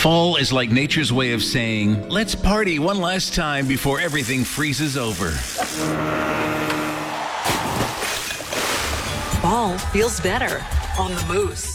Fall is like nature's way of saying, let's party one last time before everything freezes over. Fall feels better on the Moose.